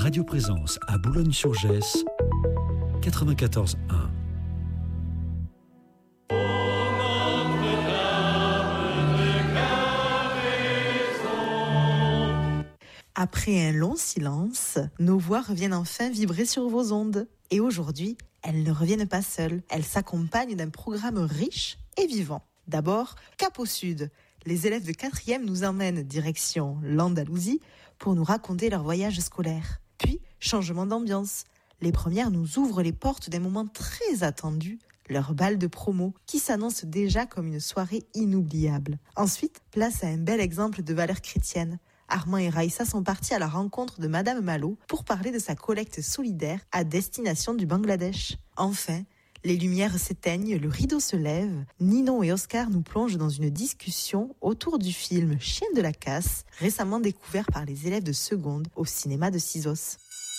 Radio Présence à Boulogne-sur-Gesse, 94.1. Après un long silence, nos voix reviennent enfin vibrer sur vos ondes. Et aujourd'hui, elles ne reviennent pas seules. Elles s'accompagnent d'un programme riche et vivant. D'abord, Cap au Sud. Les élèves de 4e nous emmènent direction l'Andalousie pour nous raconter leur voyage scolaire. Puis, changement d'ambiance. Les premières nous ouvrent les portes d'un moment très attendu, leur bal de promo, qui s'annonce déjà comme une soirée inoubliable. Ensuite, place à un bel exemple de valeurs chrétiennes. Armand et Raïssa sont partis à la rencontre de Madame Malo pour parler de sa collecte solidaire à destination du Bangladesh. Enfin, les lumières s'éteignent, le rideau se lève. Ninon et Oscar nous plongent dans une discussion autour du film Chien de la casse, récemment découvert par les élèves de seconde au cinéma de Cisos.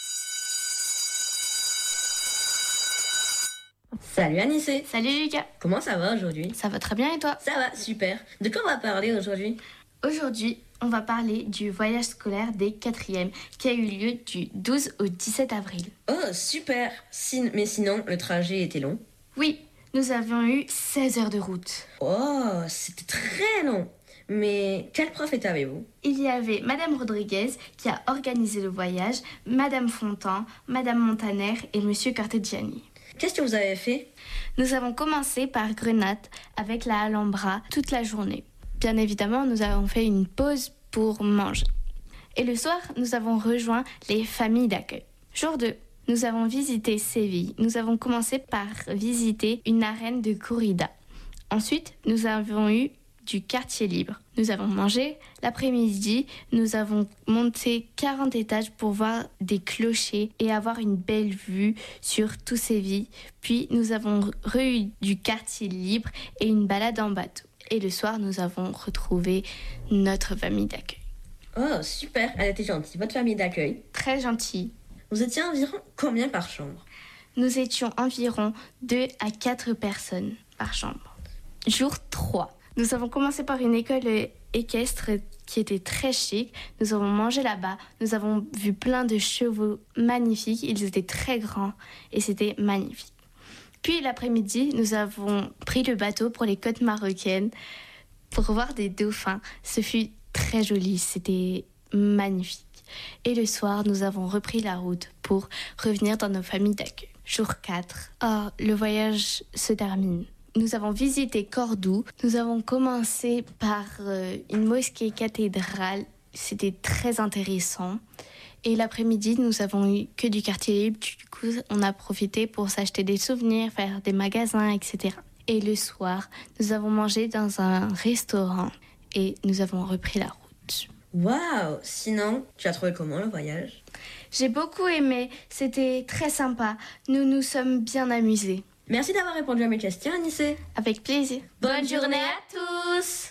Salut Anissé. Salut Lucas. Comment ça va aujourd'hui? Ça va très bien et toi? Ça va, super. De quoi on va parler aujourd'hui? Aujourd'hui, on va parler du voyage scolaire des 4e qui a eu lieu du 12 au 17 avril. Oh, super. Mais sinon, le trajet était long? Oui, nous avions eu 16 heures de route. Oh, c'était très long. Mais quel prof était avec vous? Il y avait Madame Rodriguez qui a organisé le voyage, Madame Fontan, Madame Montaner et Monsieur Cortegiani. Qu'est-ce que vous avez fait? Nous avons commencé par Grenade avec la Alhambra toute la journée. Bien évidemment, nous avons fait une pause pour manger. Et le soir, nous avons rejoint les familles d'accueil. Jour 2, nous avons visité Séville. Nous avons commencé par visiter une arène de corrida. Ensuite, nous avons eu du quartier libre. Nous avons mangé. L'après-midi, nous avons monté 40 étages pour voir des clochers et avoir une belle vue sur tout Séville. Puis, nous avons eu du quartier libre et une balade en bateau. Et le soir, nous avons retrouvé notre famille d'accueil. Oh, super. Elle était gentille, votre famille d'accueil. Très gentille. Vous étiez environ combien par chambre? Nous étions environ 2 à 4 personnes par chambre. Jour 3. Nous avons commencé par une école équestre qui était très chic. Nous avons mangé là-bas. Nous avons vu plein de chevaux magnifiques. Ils étaient très grands et c'était magnifique. Puis l'après-midi, nous avons pris le bateau pour les côtes marocaines pour voir des dauphins. Ce fut très joli, c'était magnifique. Et le soir, nous avons repris la route pour revenir dans nos familles d'accueil. Jour 4. Oh, le voyage se termine. Nous avons visité Cordoue. Nous avons commencé par une mosquée cathédrale. C'était très intéressant. Et l'après-midi, nous avons eu que du quartier libre. Du coup, on a profité pour s'acheter des souvenirs, faire des magasins, etc. Et le soir, nous avons mangé dans un restaurant et nous avons repris la route. Waouh! Sinon, tu as trouvé comment le voyage? J'ai beaucoup aimé. C'était très sympa. Nous nous sommes bien amusés. Merci d'avoir répondu à mes questions, Anissé. Avec plaisir. Bonne journée à tous!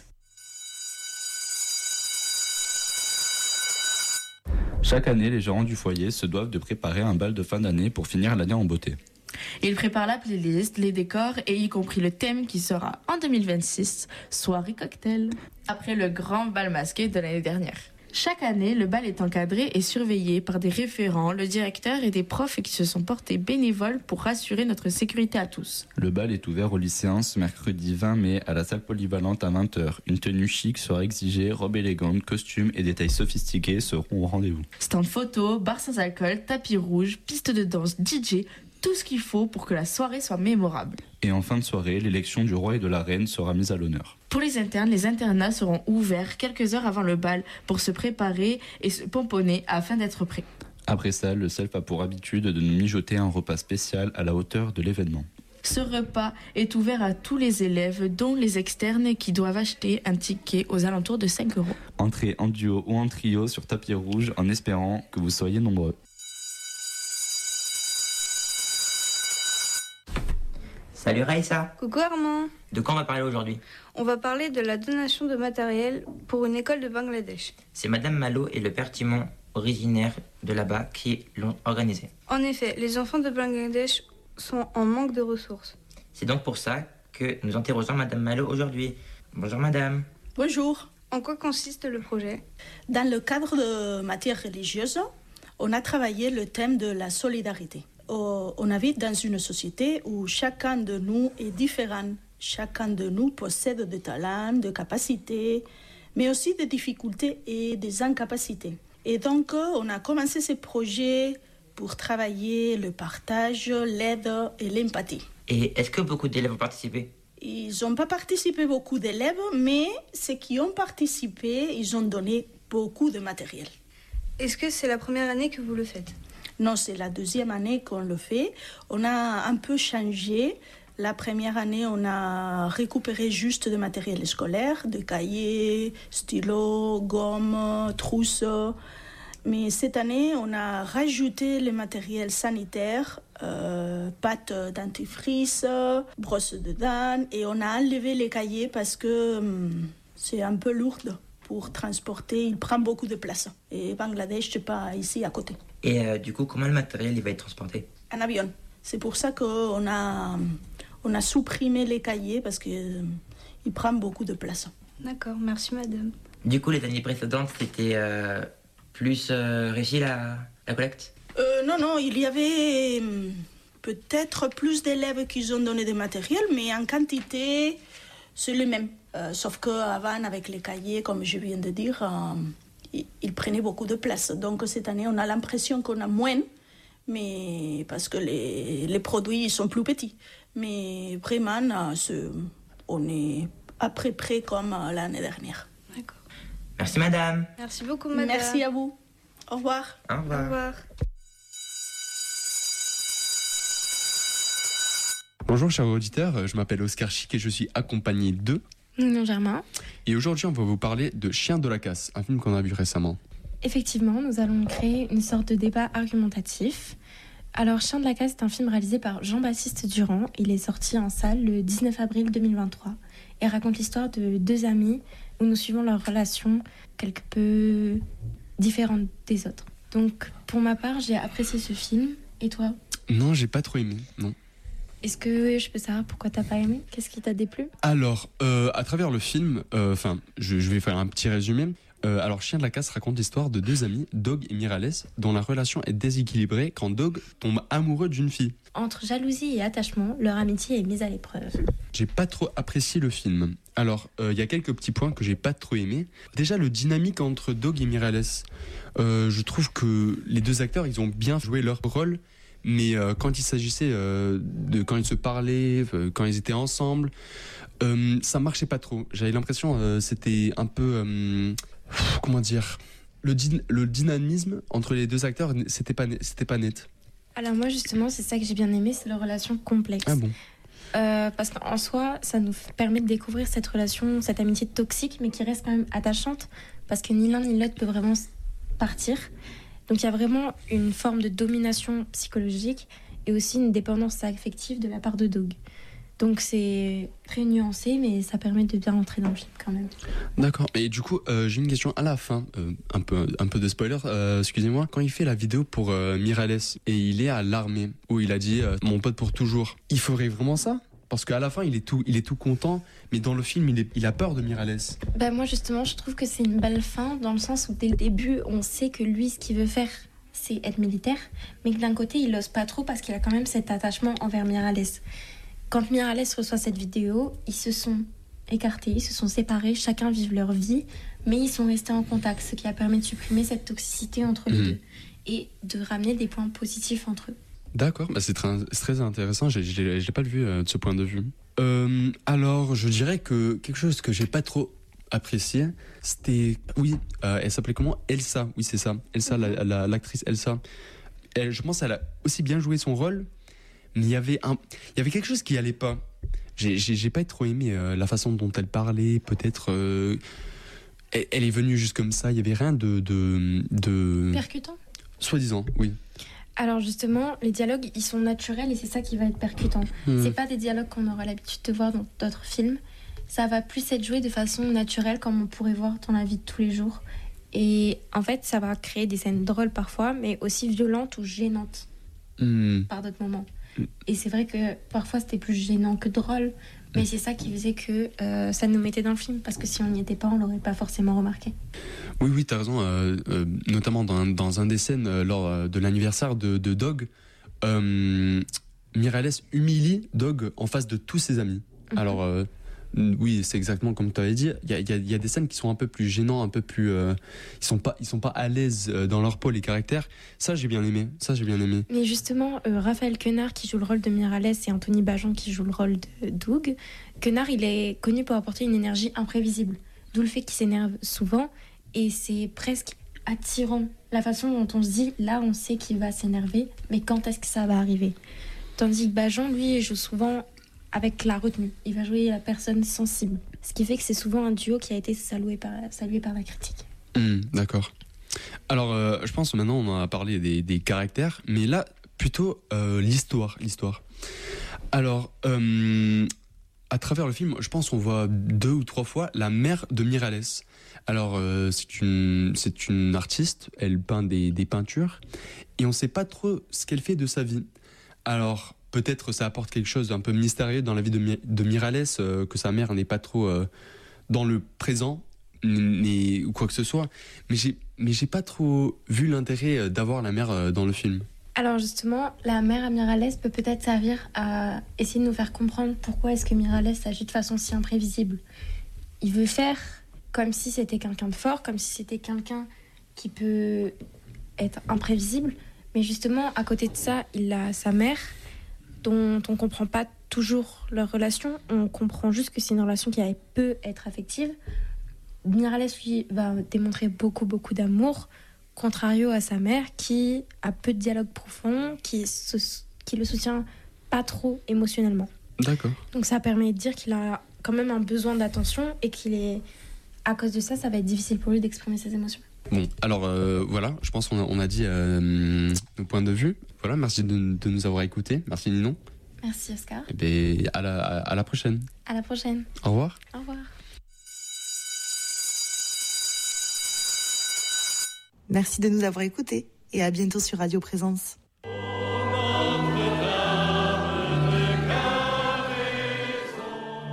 Chaque année, les gérants du foyer se doivent de préparer un bal de fin d'année pour finir l'année en beauté. Ils préparent la playlist, les décors et y compris le thème qui sera en 2026, soirée cocktail, après le grand bal masqué de l'année dernière. Chaque année, le bal est encadré et surveillé par des référents, le directeur et des profs qui se sont portés bénévoles pour assurer notre sécurité à tous. Le bal est ouvert aux lycéens ce mercredi 20 mai à la salle polyvalente à 20h. Une tenue chic sera exigée, robe élégante, costumes et détails sophistiqués seront au rendez-vous. Stand photo, bar sans alcool, tapis rouge, piste de danse, DJ, tout ce qu'il faut pour que la soirée soit mémorable. Et en fin de soirée, l'élection du roi et de la reine sera mise à l'honneur. Pour les internes, les internats seront ouverts quelques heures avant le bal pour se préparer et se pomponner afin d'être prêts. Après ça, le SELF a pour habitude de nous mijoter un repas spécial à la hauteur de l'événement. Ce repas est ouvert à tous les élèves, dont les externes qui doivent acheter un ticket aux alentours de 5 €. Entrez en duo ou en trio sur tapis rouge en espérant que vous soyez nombreux. Salut Raïssa. Coucou Armand. De quoi on va parler aujourd'hui? On va parler de la donation de matériel pour une école de Bangladesh. C'est Madame Malo et le père Timon, originaire de là-bas, qui l'ont organisé. En effet, les enfants de Bangladesh sont en manque de ressources. C'est donc pour ça que nous interrogeons Madame Malo aujourd'hui. Bonjour Madame. Bonjour. En quoi consiste le projet? Dans le cadre de matières religieuses, on a travaillé le thème de la solidarité. On habite dans une société où chacun de nous est différent. Chacun de nous possède des talents, des capacités, mais aussi des difficultés et des incapacités. Et donc, on a commencé ce projet pour travailler le partage, l'aide et l'empathie. Et est-ce que beaucoup d'élèves ont participé? Ils n'ont pas participé beaucoup d'élèves, mais ceux qui ont participé, ils ont donné beaucoup de matériel. Est-ce que c'est la première année que vous le faites? Non, c'est la deuxième année qu'on le fait. On a un peu changé. La première année, on a récupéré juste du matériel scolaire, des cahiers, stylos, gommes, trousses. Mais cette année, on a rajouté le matériel sanitaire, pâte dentifrice, brosse de dents, et on a enlevé les cahiers parce que c'est un peu lourd pour transporter. Il prend beaucoup de place. Et Bangladesh, c'est pas ici à côté. Et du coup, comment le matériel il va être transporté? En avion. C'est pour ça qu'on a supprimé les cahiers parce qu'il prend beaucoup de place. D'accord, merci madame. Du coup, les années précédentes, c'était plus réussi la collecte? Non, il y avait peut-être plus d'élèves qui ont donné du matériel, mais en quantité, c'est le même. Sauf qu'avant, avec les cahiers, comme je viens de dire, ils prenaient beaucoup de place. Donc cette année, on a l'impression qu'on a moins, mais parce que les produits sont plus petits. Mais vraiment, on est à peu près comme l'année dernière. D'accord. Merci madame. Merci beaucoup madame. Merci à vous. Au revoir. Au revoir. Au revoir. Bonjour chers auditeurs, je m'appelle Oscar Chic et je suis accompagné de... Non, Germain. Et aujourd'hui on va vous parler de Chien de la casse, un film qu'on a vu récemment. Effectivement, nous allons créer une sorte de débat argumentatif. Alors, Chien de la casse est un film réalisé par Jean-Baptiste Durand. Il est sorti en salle le 19 avril 2023 et raconte l'histoire de deux amis où nous suivons leur relation quelque peu différente des autres. Donc, pour ma part, j'ai apprécié ce film. Et toi? Non, j'ai pas trop aimé, non. Est-ce que je peux savoir pourquoi t'as pas aimé? Qu'est-ce qui t'a déplu? Alors, à travers le film, je vais faire un petit résumé. Alors, Chien de la casse raconte l'histoire de deux amis, Dog et Miralles, dont la relation est déséquilibrée quand Dog tombe amoureux d'une fille. Entre jalousie et attachement, leur amitié est mise à l'épreuve. J'ai pas trop apprécié le film. Alors, il y a quelques petits points que j'ai pas trop aimés. Déjà, le dynamique entre Dog et Miralles. Je trouve que les deux acteurs, ils ont bien joué leur rôle. Mais quand il s'agissait quand ils se parlaient, quand ils étaient ensemble, ça marchait pas trop. J'avais l'impression c'était un peu comment dire, le dynamisme entre les deux acteurs, c'était pas net. Alors moi justement, c'est ça que j'ai bien aimé, c'est leur relation complexe. Ah bon? Parce qu'en soi, ça nous permet de découvrir cette relation, cette amitié toxique, mais qui reste quand même attachante, parce que ni l'un ni l'autre peut vraiment partir. Donc il y a vraiment une forme de domination psychologique et aussi une dépendance affective de la part de Dog. Donc c'est très nuancé, mais ça permet de bien rentrer dans le film quand même. D'accord. Et du coup, j'ai une question à la fin, un peu de spoiler, excusez-moi. Quand il fait la vidéo pour Miralles et il est à l'armée, où il a dit mon pote pour toujours, il ferait vraiment ça? Parce qu'à la fin, il est tout content, mais dans le film, il a peur de Miralles. Bah moi, justement, je trouve que c'est une belle fin, dans le sens où, dès le début, on sait que lui, ce qu'il veut faire, c'est être militaire, mais que d'un côté, il n'ose pas trop parce qu'il a quand même cet attachement envers Miralles. Quand Miralles reçoit cette vidéo, ils se sont écartés, ils se sont séparés, chacun vive leur vie, mais ils sont restés en contact, ce qui a permis de supprimer cette toxicité entre les deux et de ramener des points positifs entre eux. D'accord, bah c'est très intéressant, je l'ai pas vu de ce point de vue. Alors, je dirais que quelque chose que j'ai pas trop apprécié, c'était... Oui, elle s'appelait comment? Elsa, oui c'est ça. Elsa, l'actrice Elsa. Je pense qu'elle a aussi bien joué son rôle, mais il y avait quelque chose qui allait pas. J'ai pas trop aimé la façon dont elle parlait, peut-être... Elle est venue juste comme ça, il y avait rien de... Percutant? Soi-disant, oui. Alors justement, les dialogues, ils sont naturels et c'est ça qui va être percutant. C'est pas des dialogues qu'on aura l'habitude de voir dans d'autres films. Ça va plus être joué de façon naturelle comme on pourrait voir dans la vie de tous les jours. Et en fait, ça va créer des scènes drôles parfois, mais aussi violentes ou gênantes par d'autres moments. Et c'est vrai que parfois c'était plus gênant que drôle, Mais c'est ça qui faisait que ça nous mettait dans le film, parce que si on n'y était pas, on l'aurait pas forcément remarqué. Oui, t'as raison. Notamment dans un des scènes lors de l'anniversaire de Dog, Miralles humilie Dog en face de tous ses amis. Alors, oui, c'est exactement comme tu avais dit. Il y a des scènes qui sont un peu plus gênants, un peu plus. Ils sont pas à l'aise dans leur peau, les caractères. Ça, j'ai bien aimé. Mais justement, Raphaël Quenard qui joue le rôle de Miralles et Anthony Bajon qui joue le rôle de Doug. Quenard, il est connu pour apporter une énergie imprévisible. D'où le fait qu'il s'énerve souvent. Et c'est presque attirant. La façon dont on se dit, là, on sait qu'il va s'énerver, mais quand est-ce que ça va arriver? Tandis que Bajon, lui, il joue souvent avec la retenue. Il va jouer la personne sensible. Ce qui fait que c'est souvent un duo qui a été salué par la critique. D'accord. Alors, je pense que maintenant on a parlé des caractères, mais là, plutôt l'histoire. Alors, à travers le film, je pense qu'on voit 2 ou 3 fois la mère de Miralles. Alors, c'est une artiste, elle peint des peintures, et on ne sait pas trop ce qu'elle fait de sa vie. Alors, peut-être ça apporte quelque chose d'un peu mystérieux dans la vie de Miralles, que sa mère n'est pas trop dans le présent, ou quoi que ce soit. Mais j'ai pas trop vu l'intérêt d'avoir la mère dans le film. Alors justement, la mère à Miralles peut peut-être servir à essayer de nous faire comprendre pourquoi est-ce que Miralles agit de façon si imprévisible. Il veut faire comme si c'était quelqu'un de fort, comme si c'était quelqu'un qui peut être imprévisible. Mais justement, à côté de ça, il a sa mère, dont on ne comprend pas toujours leur relation. On comprend juste que c'est une relation qui peut être affective. Miralles, lui, va démontrer beaucoup d'amour, contrario à sa mère, qui a peu de dialogue profond, qui le soutient pas trop émotionnellement. D'accord. Donc ça permet de dire qu'il a quand même un besoin d'attention et à cause de ça, ça va être difficile pour lui d'exprimer ses émotions. Bon, alors voilà, je pense qu'on a dit nos points de vue. Voilà, merci de nous avoir écoutés. Merci Ninon. Merci Oscar. Et bien, à la prochaine. À la prochaine. Au revoir. Au revoir. Merci de nous avoir écoutés et à bientôt sur Radio Présence.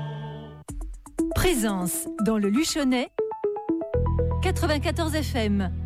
Présence dans le Luchonnais 94 FM.